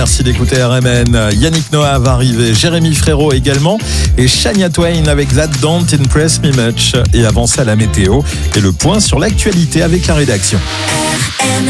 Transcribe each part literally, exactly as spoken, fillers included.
Merci d'écouter R M N. Yannick Noah va arriver, Jérémy Frérot également et Shania Twain avec That Don't Impress Me Much. Et avant ça, la météo et le point sur l'actualité avec la rédaction. R M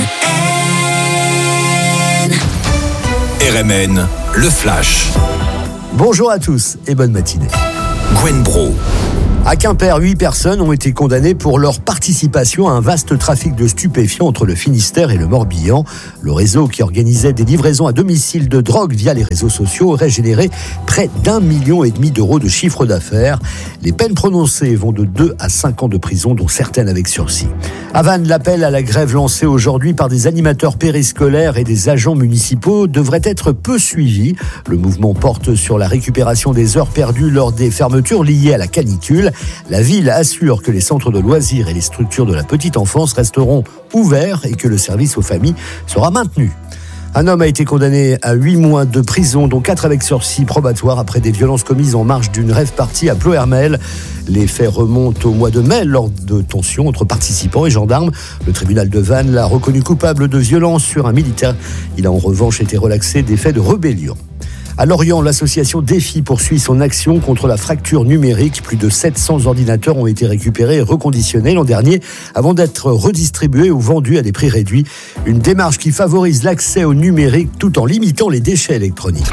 N. R M N, le flash. Bonjour à tous et bonne matinée. Gwen Bro. À Quimper, huit personnes ont été condamnées pour leur participation à un vaste trafic de stupéfiants entre le Finistère et le Morbihan. Le réseau qui organisait des livraisons à domicile de drogue via les réseaux sociaux aurait généré près d'un million et demi d'euros de chiffre d'affaires. Les peines prononcées vont de deux à cinq ans de prison, dont certaines avec sursis. À Vannes, l'appel à la grève lancé aujourd'hui par des animateurs périscolaires et des agents municipaux devrait être peu suivi. Le mouvement porte sur la récupération des heures perdues lors des fermetures liées à la canicule. La ville assure que les centres de loisirs et les structures de la petite enfance resteront ouverts et que le service aux familles sera maintenu. Un homme a été condamné à huit mois de prison, dont quatre avec sursis probatoire après des violences commises en marge d'une rave party à Ploërmel. Les faits remontent au mois de mai lors de tensions entre participants et gendarmes. Le tribunal de Vannes l'a reconnu coupable de violence sur un militaire. Il a en revanche été relaxé des faits de rébellion. À Lorient, l'association Défi poursuit son action contre la fracture numérique. Plus de sept cents ordinateurs ont été récupérés et reconditionnés l'an dernier avant d'être redistribués ou vendus à des prix réduits. Une démarche qui favorise l'accès au numérique tout en limitant les déchets électroniques.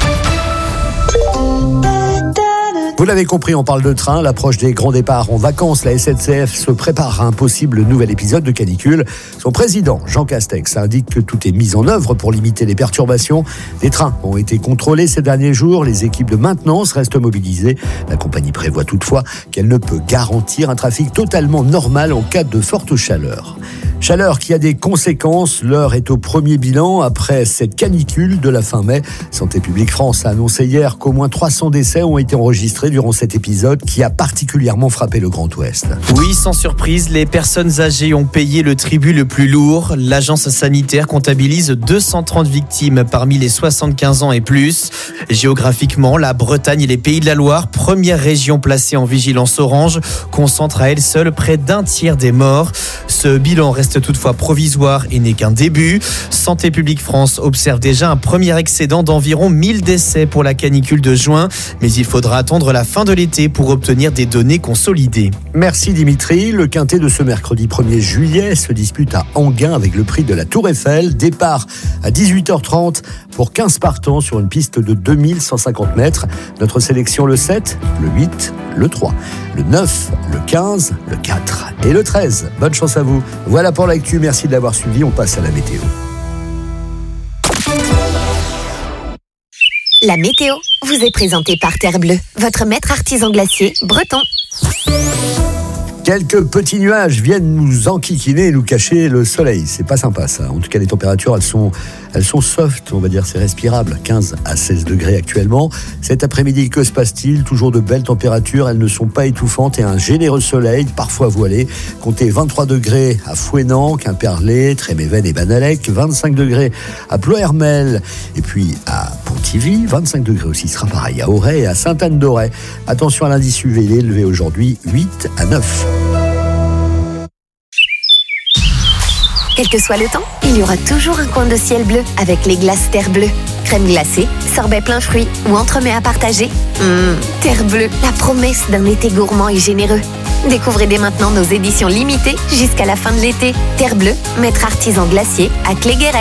Vous l'avez compris, on parle de train, l'approche des grands départs en vacances. La S N C F se prépare à un possible nouvel épisode de canicule. Son président, Jean Castex, indique que tout est mis en œuvre pour limiter les perturbations. Des trains ont été contrôlés ces derniers jours. Les équipes de maintenance restent mobilisées. La compagnie prévoit toutefois qu'elle ne peut garantir un trafic totalement normal en cas de forte chaleur. Chaleur qui a des conséquences. L'heure est au premier bilan après cette canicule de la fin mai. Santé publique France a annoncé hier qu'au moins trois cents décès ont été enregistrés durant cet épisode qui a particulièrement frappé le Grand Ouest. Oui, sans surprise, les personnes âgées ont payé le tribut le plus lourd. L'agence sanitaire comptabilise deux cent trente victimes parmi les soixante-quinze ans et plus. Géographiquement, la Bretagne et les Pays de la Loire, première région placée en vigilance orange, concentrent à elle seule près d'un tiers des morts. Ce bilan reste toutefois provisoire et n'est qu'un début. Santé publique France observe déjà un premier excédent d'environ mille décès pour la canicule de juin, mais il faudra attendre la fin de l'été pour obtenir des données consolidées. Merci Dimitri. Le quintet de ce mercredi premier juillet se dispute à Enghien avec le prix de la Tour Eiffel. Départ à dix-huit heures trente pour quinze partants sur une piste de deux mille cent cinquante mètres. Notre sélection le sept, le huit, le trois, le neuf, le quinze, le quatre et le treize. Bonne chance à vous. Voilà pour l'actu. Merci de l'avoir suivi. On passe à la météo. La météo vous est présentée par Terre Bleue, votre maître artisan glacier breton. Quelques petits nuages viennent nous enquiquiner et nous cacher le soleil. C'est pas sympa ça. En tout cas, les températures, elles sont, elles sont soft, on va dire, c'est respirable. quinze à seize degrés actuellement. Cet après-midi, que se passe-t-il ? Toujours de belles températures, elles ne sont pas étouffantes et un généreux soleil, parfois voilé. Comptez vingt-trois degrés à Fouesnant, Quimperlé, Tréméven et Banalec, vingt-cinq degrés à Ploërmel et puis à Pontivy, vingt-cinq degrés aussi, sera pareil à Auray et à Sainte-Anne-d'Auray. Attention à l'indice U V, il est élevé aujourd'hui, huit à neuf. Quel que soit le temps, il y aura toujours un coin de ciel bleu avec les glaces Terre Bleue. Crème glacée, sorbet plein fruits ou entremets à partager. Mmh, Terre Bleue, la promesse d'un été gourmand et généreux. Découvrez dès maintenant nos éditions limitées jusqu'à la fin de l'été. Terre Bleue, maître artisan glacier à Cléguéret.